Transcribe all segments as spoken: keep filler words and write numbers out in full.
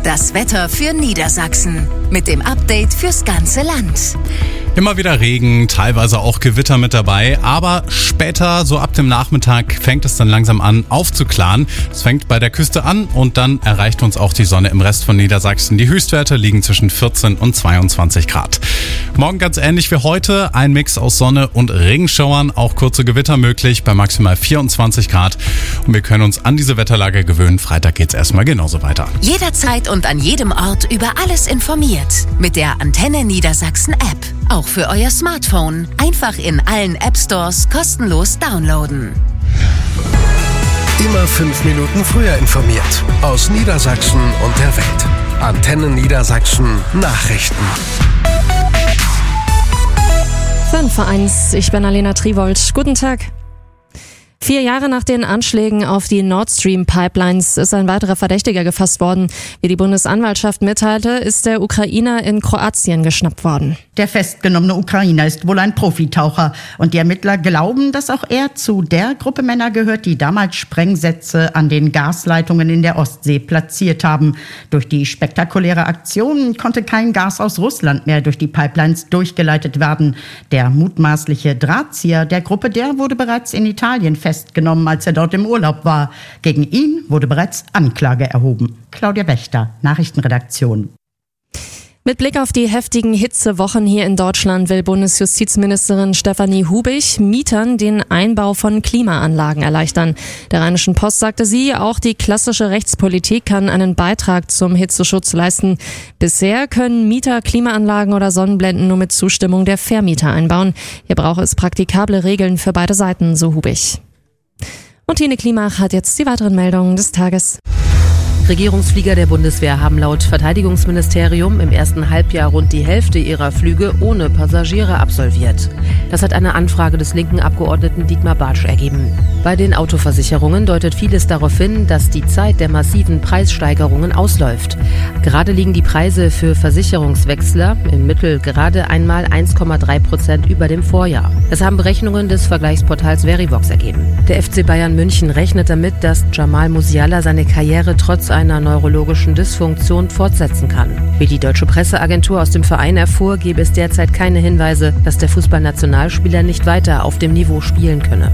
Das Wetter für Niedersachsen mit dem Update fürs ganze Land. Immer wieder Regen, teilweise auch Gewitter mit dabei, aber später, so ab dem Nachmittag, fängt es dann langsam an aufzuklaren. Es fängt bei der Küste an und dann erreicht uns auch die Sonne im Rest von Niedersachsen. Die Höchstwerte liegen zwischen vierzehn und zweiundzwanzig Grad. Morgen ganz ähnlich wie heute, ein Mix aus Sonne und Regenschauern, auch kurze Gewitter möglich bei maximal vierundzwanzig Grad. Und wir können uns an diese Wetterlage gewöhnen. Freitag geht's erstmal genauso weiter. Jederzeit und an jedem Ort über alles informiert mit der Antenne Niedersachsen App. Auch für euer Smartphone. Einfach in allen App Stores kostenlos downloaden. Immer fünf Minuten früher informiert. Aus Niedersachsen und der Welt. Antenne Niedersachsen Nachrichten. fünf vor eins, ich bin Alena Triwold. Guten Tag. Vier Jahre nach den Anschlägen auf die Nord Stream Pipelines ist ein weiterer Verdächtiger gefasst worden. Wie die Bundesanwaltschaft mitteilte, ist der Ukrainer in Kroatien geschnappt worden. Der festgenommene Ukrainer ist wohl ein Profitaucher und die Ermittler glauben, dass auch er zu der Gruppe Männer gehört, die damals Sprengsätze an den Gasleitungen in der Ostsee platziert haben. Durch die spektakuläre Aktion konnte kein Gas aus Russland mehr durch die Pipelines durchgeleitet werden. Der mutmaßliche Drahtzieher der Gruppe, der wurde bereits in Italien festgenommen. festgenommen, als er dort im Urlaub war. Gegen ihn wurde bereits Anklage erhoben. Claudia Wächter, Nachrichtenredaktion. Mit Blick auf die heftigen Hitzewochen hier in Deutschland will Bundesjustizministerin Stefanie Hubich Mietern den Einbau von Klimaanlagen erleichtern. Der Rheinischen Post sagte sie, auch die klassische Rechtspolitik kann einen Beitrag zum Hitzeschutz leisten. Bisher können Mieter Klimaanlagen oder Sonnenblenden nur mit Zustimmung der Vermieter einbauen. Hier braucht es praktikable Regeln für beide Seiten, so Hubich. Und Tine Klimach hat jetzt die weiteren Meldungen des Tages. Regierungsflieger der Bundeswehr haben laut Verteidigungsministerium im ersten Halbjahr rund die Hälfte ihrer Flüge ohne Passagiere absolviert. Das hat eine Anfrage des linken Abgeordneten Dietmar Bartsch ergeben. Bei den Autoversicherungen deutet vieles darauf hin, dass die Zeit der massiven Preissteigerungen ausläuft. Gerade liegen die Preise für Versicherungswechsler im Mittel gerade einmal eins Komma drei Prozent über dem Vorjahr. Das haben Berechnungen des Vergleichsportals Verivox ergeben. Der F C Bayern München rechnet damit, dass Jamal Musiala seine Karriere trotz einer neurologischen Dysfunktion fortsetzen kann. Wie die deutsche Presseagentur aus dem Verein erfuhr, gäbe es derzeit keine Hinweise, dass der Fußballnationalspieler nicht weiter auf dem Niveau spielen könne.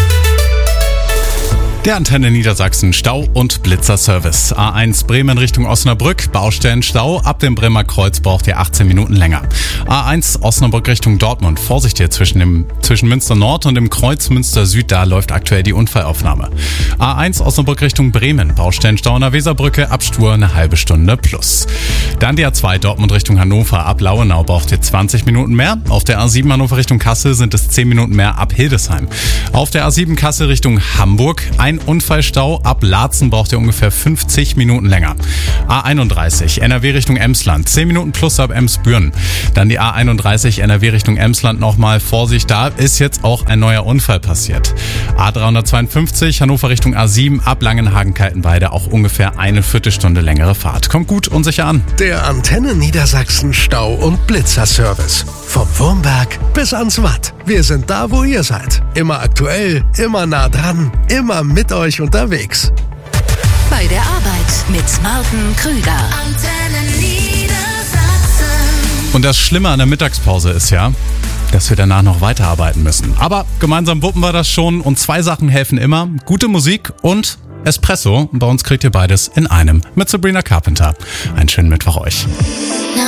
Der Antenne Niedersachsen Stau- und Blitzerservice. A eins Bremen Richtung Osnabrück, Baustellenstau. Ab dem Bremer Kreuz braucht ihr achtzehn Minuten länger. A eins Osnabrück Richtung Dortmund. Vorsicht hier zwischen dem zwischen Münster Nord und dem Kreuz Münster Süd. Da läuft aktuell die Unfallaufnahme. A eins Osnabrück Richtung Bremen. Baustellenstau an der Weserbrücke. Ab Stur eine halbe Stunde plus. Dann die A zwei Dortmund Richtung Hannover. Ab Lauenau braucht ihr zwanzig Minuten mehr. Auf der A sieben Hannover Richtung Kassel sind es zehn Minuten mehr ab Hildesheim. Auf der A sieben Kassel Richtung Hamburg. Ein Unfallstau. Ab Laatzen braucht ihr ungefähr fünfzig Minuten länger. A einunddreißig N R W Richtung Emsland. zehn Minuten plus ab Emsbüren. Dann die A einunddreißig N R W Richtung Emsland nochmal. Vorsicht, da ist jetzt auch ein neuer Unfall passiert. A dreihundertzweiundfünfzig Hannover Richtung A sieben. Ab Langenhagen-Kaltenweide auch ungefähr eine Viertelstunde längere Fahrt. Kommt gut und sicher an. Der Antenne Niedersachsen Stau- und Blitzerservice. Vom Wurmberg bis ans Watt. Wir sind da, wo ihr seid. Immer aktuell, immer nah dran, immer mit euch unterwegs. Bei der Arbeit mit Martin Krüger. Antenne Niedersachsen. Und das Schlimme an der Mittagspause ist ja, dass wir danach noch weiterarbeiten müssen. Aber gemeinsam wuppen wir das schon und zwei Sachen helfen immer. Gute Musik und Espresso. Bei uns kriegt ihr beides in einem mit Sabrina Carpenter. Einen schönen Mittwoch euch.